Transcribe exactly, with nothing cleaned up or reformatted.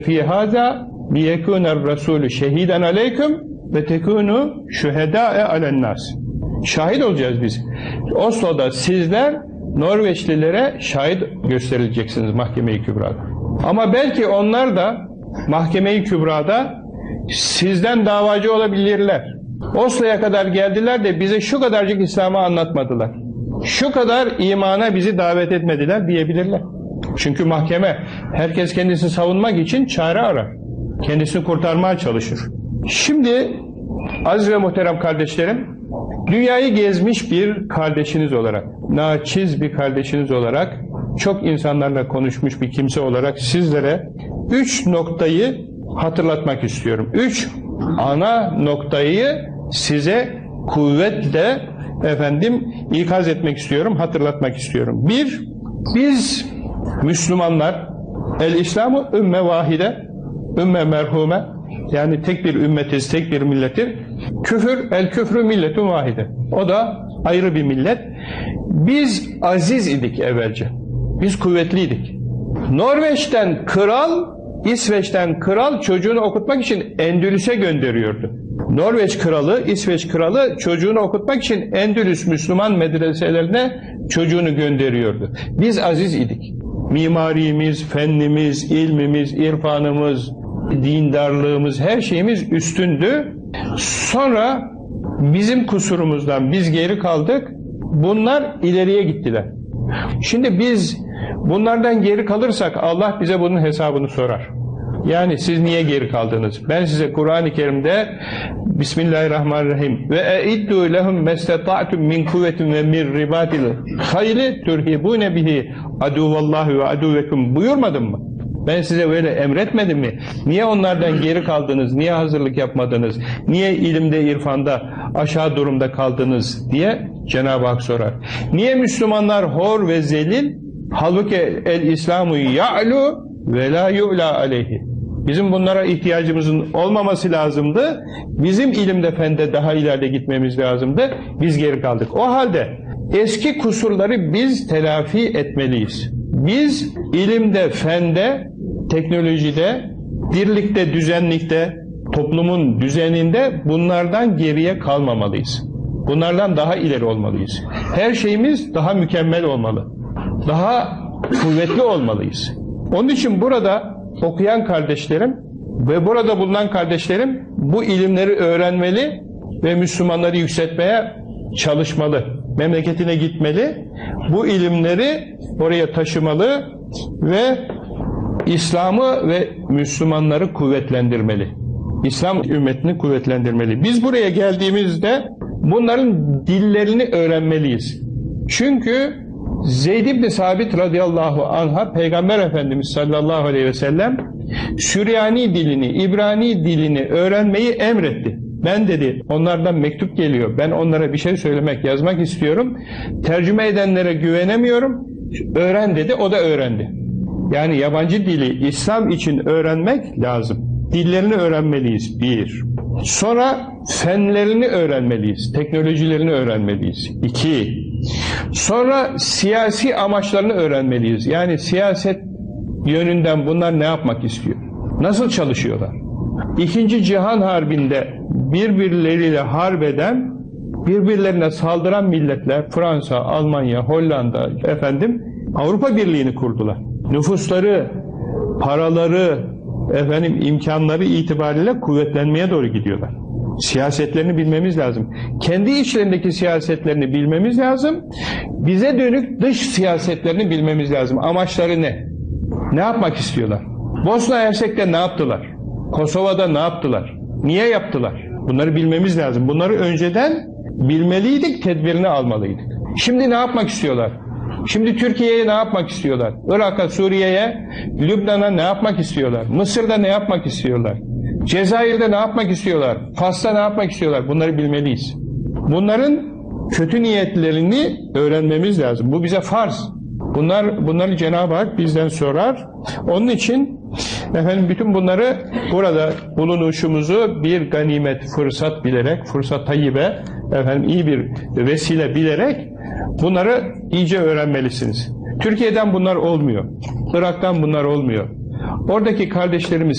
Fi hâzâ liyekûner rasûlü şehîden aleyküm ve tekûnû şühedâe alennâs. Şahit olacağız biz. Oslo'da sizler Norveçlilere şahit gösterileceksiniz Mahkeme-i Kübra'da. Ama belki onlar da Mahkeme-i Kübra'da sizden davacı olabilirler. Oslo'ya kadar geldiler de bize şu kadarcık İslam'ı anlatmadılar. Şu kadar imana bizi davet etmediler diyebilirler. Çünkü mahkeme herkes kendisini savunmak için çare arar. Kendisini kurtarmaya çalışır. Şimdi aziz ve muhterem kardeşlerim, dünyayı gezmiş bir kardeşiniz olarak, naçiz bir kardeşiniz olarak, çok insanlarla konuşmuş bir kimse olarak sizlere üç noktayı hatırlatmak istiyorum. Üç ana noktayı size kuvvetle efendim ikaz etmek istiyorum, hatırlatmak istiyorum. Bir, biz Müslümanlar, el-İslam'ı ümme vahide, ümme merhume, yani tek bir ümmetiz, tek bir millettir. Küfür, el-küfrü milletun vahide. O da ayrı bir millet. Biz aziz idik evvelce. Biz kuvvetliydik. Norveç'ten kral, İsveç'ten kral çocuğunu okutmak için Endülüs'e gönderiyordu. Norveç kralı, İsveç kralı çocuğunu okutmak için Endülüs Müslüman medreselerine çocuğunu gönderiyordu. Biz aziz idik. Mimarimiz, fennimiz, ilmimiz, irfanımız, dindarlığımız, her şeyimiz üstündü. Sonra bizim kusurumuzdan biz geri kaldık. Bunlar ileriye gittiler. Şimdi biz bunlardan geri kalırsak Allah bize bunun hesabını sorar. Yani siz niye geri kaldınız? Ben size Kur'an-ı Kerim'de Bismillahirrahmanirrahim ve e'iddu lehum mestata'tum min kuvvetin ve min ribatil hayli turhibune bihi aduvallahi ve aduvekum buyurmadım mı? Ben size böyle emretmedim mi? Niye onlardan geri kaldınız? Niye hazırlık yapmadınız? Niye ilimde, irfanda aşağı durumda kaldınız diye Cenab-ı Hak sorar. Niye Müslümanlar hor ve zelil? Halbuki el-İslamu ya'lu ve la yu'la aleyhi. Bizim bunlara ihtiyacımızın olmaması lazımdı. Bizim ilimde, fende daha ileride gitmemiz lazımdı. Biz geri kaldık. O halde eski kusurları biz telafi etmeliyiz. Biz ilimde, fende, teknolojide, dirlikte, düzenlikte, toplumun düzeninde bunlardan geriye kalmamalıyız. Bunlardan daha ileri olmalıyız. Her şeyimiz daha mükemmel olmalı. Daha kuvvetli olmalıyız. Onun için burada okuyan kardeşlerim ve burada bulunan kardeşlerim bu ilimleri öğrenmeli ve Müslümanları yükseltmeye çalışmalı. Memleketine gitmeli. Bu ilimleri oraya taşımalı ve İslam'ı ve Müslümanları kuvvetlendirmeli. İslam ümmetini kuvvetlendirmeli. Biz buraya geldiğimizde bunların dillerini öğrenmeliyiz. Çünkü Zeyd ibn Sabit radıyallahu anh'a Peygamber Efendimiz sallallahu aleyhi ve sellem Süryani dilini, İbrani dilini öğrenmeyi emretti. Ben dedi, onlardan mektup geliyor. Ben onlara bir şey söylemek, yazmak istiyorum. Tercüme edenlere güvenemiyorum. Öğren dedi, o da öğrendi. Yani yabancı dili İslam için öğrenmek lazım. Dillerini öğrenmeliyiz, bir. Sonra fenlerini öğrenmeliyiz, teknolojilerini öğrenmeliyiz, iki. Sonra siyasi amaçlarını öğrenmeliyiz. Yani siyaset yönünden bunlar ne yapmak istiyor? Nasıl çalışıyorlar? İkinci Cihan Harbi'nde birbirleriyle harbeden, birbirlerine saldıran milletler, Fransa, Almanya, Hollanda, efendim, Avrupa Birliği'ni kurdular. Nüfusları, paraları, efendim, imkanları itibariyle kuvvetlenmeye doğru gidiyorlar. Siyasetlerini bilmemiz lazım. Kendi içlerindeki siyasetlerini bilmemiz lazım. Bize dönük dış siyasetlerini bilmemiz lazım. Amaçları ne? Ne yapmak istiyorlar? Bosna Hersek'te ne yaptılar? Kosova'da ne yaptılar? Niye yaptılar? Bunları bilmemiz lazım. Bunları önceden bilmeliydik, tedbirini almalıydık. Şimdi ne yapmak istiyorlar? Şimdi Türkiye'ye ne yapmak istiyorlar? Irak'a, Suriye'ye, Lübnan'a ne yapmak istiyorlar? Mısır'da ne yapmak istiyorlar? Cezayir'de ne yapmak istiyorlar? Fas'ta ne yapmak istiyorlar? Bunları bilmeliyiz. Bunların kötü niyetlerini öğrenmemiz lazım. Bu bize farz. Bunlar, bunları Cenab-ı Hak bizden sorar. Onun için efendim bütün bunları burada bulunuşumuzu bir ganimet, fırsat bilerek, fırsat tayyibe, efendim iyi bir vesile bilerek bunları iyice öğrenmelisiniz. Türkiye'den bunlar olmuyor. Irak'tan bunlar olmuyor. Oradaki kardeşlerimiz